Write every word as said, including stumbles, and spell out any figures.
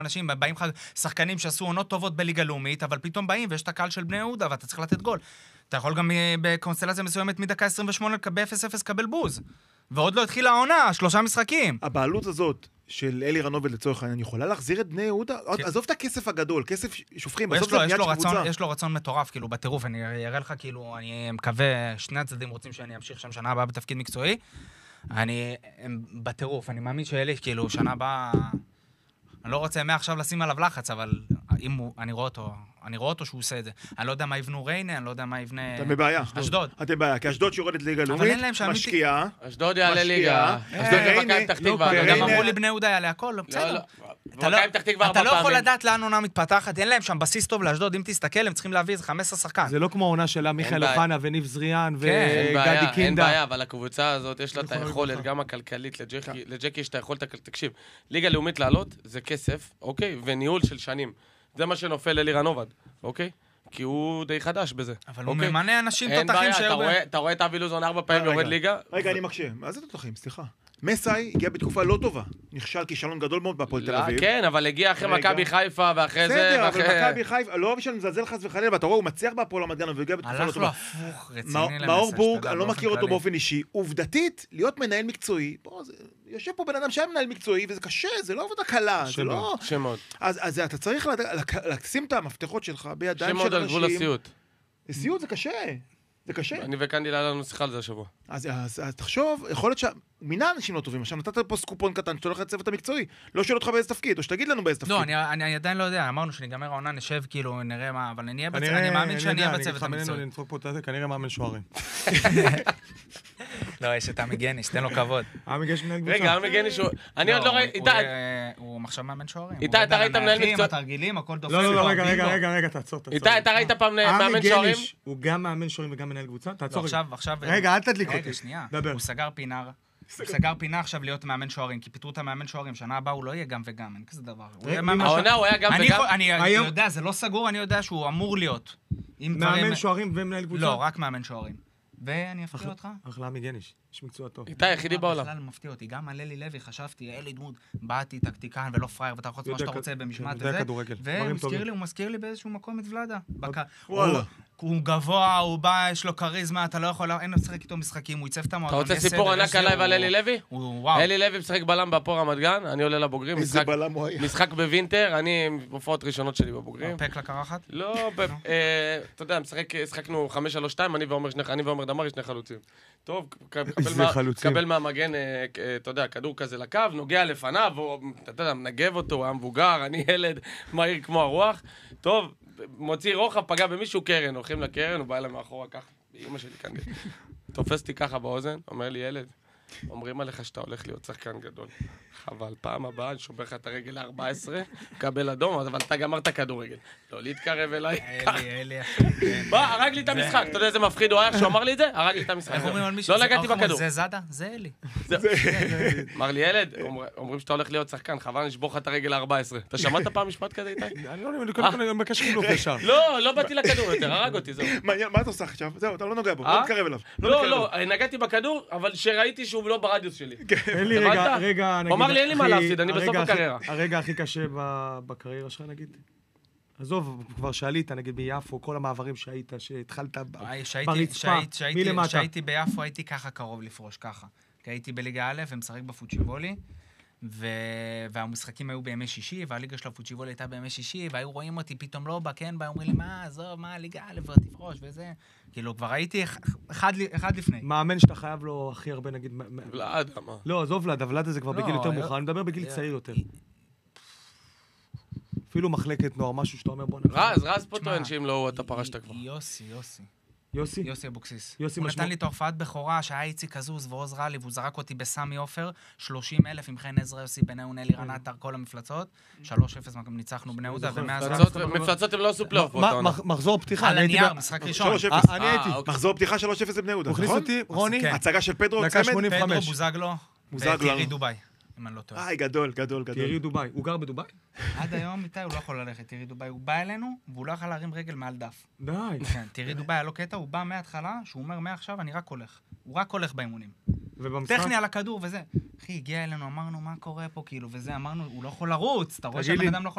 אנשים באים לך שחקנים שעשו עונות טובות בליגה לאומית, אבל פתאום באים ויש את הקהל של בני יהודה, ואתה צריך לתת גול. אתה יכול גם בקונסטלציה מסוימת מדקה עשרים ושמונה ב-אפס אפס קבל בוז. ועוד לא התחילה העונה, שלושה משחקים. הבעלות הזאת של אלי רנובד לצורך העניין, יכולה להחזיר את בני יהודה? עזוב את הכסף הגדול, כסף שופכים, בסוף זה בניית של קבוצה. יש לו רצון מטורף, כאילו, בטירוף, אני אראה לך, כאילו, אני מקווה, שני הצדדים רוצים שאני אמשיך שם שנה הבאה בתפקיד מקצועי. אני, בטירוף, אני מאמין שאלי, כאילו, שנה הבאה, אני לא רוצה מעכשיו לשים עליו לחץ, אבל אם הוא, אני רואה אותו, אני רואה אותו שהוא עושה את זה. אני לא יודע מה יבנו ריינה, אני לא יודע מה יבנה... אתם בבעיה. אשדוד. אתם בבעיה, כי אשדוד שיורדת ליגה לאומית, משקיעה. אשדוד יעלה ליגה. אשדוד ומכבי פתח תקווה. גם אמרו לי בני יהודה יעלה הכל, בסדר. אתה לא יכול לדעת לאן עונה מתפתחת, אין להם שם בסיס טוב לאשדוד, אם תסתכל, הם צריכים להביא איזה חמש עשרה שחקן. זה לא כמו העונה שלה מיכאל אוחנה וניב זריאן וגדי קינדה. אין בעיה, אבל הקבוצה הזאת יש לה את היכולת, גם הכלכלית, לג'קי יש את היכולת, תקשיב, ליגה לאומית לעלות זה כסף, אוקיי? וניהול של שנים. זה מה שנופל אלי רנובד, אוקיי? כי הוא די חדש בזה. אבל הוא ממנה אנשים תותחים שהיו... אין בעיה, אתה רואה את אבי לוזון ארבע פעמים יורד ליגה? רגע, אני מקשה. מה זה תותחים? סליחה. מסאי הגיע בתקופה לא טובה. נכשל כישלון גדול מאוד בהפועל תל אביב. כן, אבל הגיע אחרי מכבי חיפה ואחרי זה... בסדר, אבל מכבי חיפה, לא בשביל מזלזל חס וחלילה, ואתה רואה, הוא מצליח בהפועל רמת גן והגיע בתקופה לא טובה. הלך לו הפוך, רציני למסע. מאור בורג, אני לא מכיר אותו באופן אישי. עובדתית, להיות מנהל מקצועי, יושב פה בן אדם שהיה מנהל מקצועי, וזה קשה, זה לא עבודה קלה, זה לא... שמות. אז אתה צריך לשים את המפתחות שלך בידיים של שמות על גבול הסיוט. סיוט זה קשה. זה קשה. אני וקנדי היה לנו שיחה על זה השבוע. אז, אז, אז תחשוב, יכול להיות שמינה אנשים לא טובים. עכשיו נתת פה סקופון קטן שאתה הולך לצוות המקצועי. לא שואל אותך באיזה תפקיד, או שתגיד לנו באיזה תפקיד. לא, אני, אני עדיין לא יודע. אמרנו שניגמר העונה, נשב כאילו, נראה מה, אבל אני, בצ... אני מאמין שאני אהיה בצוות המקצועי. אני נדפוק פה את זה, כנראה מאמן שוערים. לא, יש את עמי גניש, תן לו כבוד. עמי גניש מנהל קבוצה. רגע, עמי גניש הוא... אני עוד לא ראיתי... הוא עכשיו מאמן שוערים. איתי, אתה ראית מנהל מקצועי? התרגילים, הכל דופק. לא, לא, רגע, רגע, רגע, רגע, תעצור, תעצור. איתי, אתה ראית פעם מאמן שוערים? הוא גם מאמן שוערים וגם מנהל קבוצה? תעצור רגע. עכשיו... רגע, אל תדליק אותי. רגע, שנייה. הוא סגר פינר. הוא סגר פינה עכשיו להיות מאמן שוערים, כי פיתרו את המאמן שוערים. שנה הבאה הוא לא יהיה גם וגם, אין כזה דבר. העונה הוא היה גם וגם? אני יודע, זה לא סגור, אני יודע שהוא אמור להיות. מאמן שוערים ומנהל קבוצה? לא, רק מאמן שוערים. ואני אפתיע אותך? אחלה עמי גניש, יש מקצוע טוב. איתי, היחידי בעולם. בכלל מפתיע אותי, גם על אלי לוי חשבתי, אלי דמות, באתי טקטיקן ולא פרייר, ואתה יכול לעשות מה שאתה רוצה במשמעת וזה. והוא מזכיר לי באיזשהו מקום את ולדה. הוא גבוה, הוא בא, יש לו קריזמה, אתה לא יכול, אין לשחק איתו משחקים, הוא ייצב את המועדון. אתה רוצה סיפור ענק עליי ועל אלי לוי? אלי לוי משחק בלם בהפועל רמת גן, אני עולה לבוגרים, משחק בווינטר, אני הופעות ראשונות שלי בבוגרים. פק לקרחת? לא, אתה יודע, משחקנו חמש שלוש שתיים, אני ועומר דמרי, שני חלוצים. טוב, קבל מהמגן, אתה יודע, כדור כזה לקו, נוגע לפניו, אתה יודע, מנגב אותו, הוא היה מבוגר, אני ילד מהיר כמו הרוח. טוב, מוציא רוחב, פגע במישהו קרן, הולכים לקרן, הוא בא אליי מאחורה ככה, באמא שלי כאן. תופס אותי ככה באוזן, אומר לי, ילד, אומרים עליך שאתה הולך להיות שחקן גדול. אבל פעם הבאה, אני שובר לך את הרגל ל-ארבע עשרה, קבל אדום, אבל אתה גמרת כדורגל. לא להתקרב אליי. אלי, אלי, בוא, הרג לי את המשחק. אתה יודע איזה מפחיד הוא היה כשהוא אמר לי את זה? הרג לי את המשחק. לא נגעתי בכדור. זה זאדה? זה אלי. אמר לי, ילד, אומרים שאתה הולך להיות שחקן, חבל נשבור לך את הרגל ל-ארבע עשרה. אתה שמעת פעם משפט כזה איתי? אני לא מבקש חילוף ישר. לא, לא באתי לכדור יותר, הרג אותי, זהו. מה אתה עושה עכשיו? זהו, אתה לא נוגע בו, לא מתקרב אליו. לא, לא, נגעתי בכדור, אבל שראיתי שהוא לא ברדיוס שלי. אין לי רגע, רגע, נגיד, הוא אמר לי, אין לי מה להפסיד, אני בסוף הקריירה. הרגע הכי קשה בקריירה שלך, נגיד? עזוב, כבר שעלית, נגיד ביפו, כל המעברים שהיית, שהתחלת ברצפה, מלמטה. כשהייתי ביפו, הייתי ככה קרוב לפרוש, ככה. כי הייתי בליגה א' ומשחק בפוצ'יבולי, והמשחקים היו בימי שישי, והליגה של הפוצ'יבולי הייתה בימי שישי, והיו רואים אותי פתאום לא בא, כן, אומרים לי, מה, עזוב, מה, ליגה א' ותפרוש, וזה. כאילו, כבר הייתי אחד לפני. מאמן שאתה חייב לו הכי הרבה, נגיד... ולד, מה? לא, עזוב ולד, ולד זה כבר בגיל יותר מאוחר, אני מדבר בגיל צעיר יותר. אפילו מחלקת נוער, משהו שאתה אומר, בוא נגיד. רז, רז פה טוען שאם לא, אתה פרשת כבר. יוסי, יוסי. יוסי? יוסי אבוקסיס. יוסי הוא משמע... נתן לי את ההופעת בכורה שהיה איציק עזוז ועוז רלי, והוא זרק אותי בסמי עופר, שלושים אלף עם חן עזרא יוסי, בניון אלי רנטר, כל המפלצות, שלוש אפס ניצחנו בני יהודה, ומאז... מפלצות הם לא עשו פלייאוף. מחזור פתיחה. על הנייר, משחק ראשון. אני הייתי. מחזור פתיחה שלוש אפס לבני יהודה, נכון? הוא הכניס אותי, רוני. הצגה של פדרו, פדרו בוזגלו, וטירי דובאי. אם אני לא טועה. איי, גדול, גדול, גדול. טירי דובאי. הוא גר בדובאי? עד היום איתי הוא לא יכול ללכת, טירי דובאי. הוא בא אלינו, והוא לא יכול להרים רגל מעל דף. די. כן, טירי דובאי היה לו קטע, הוא בא מההתחלה, שהוא אומר מעכשיו אני רק הולך. הוא רק הולך באימונים. טכני על הכדור וזה. אחי, הגיע אלינו, אמרנו מה קורה פה, כאילו, וזה, אמרנו, הוא לא יכול לרוץ, אתה רואה שהבן אדם לא יכול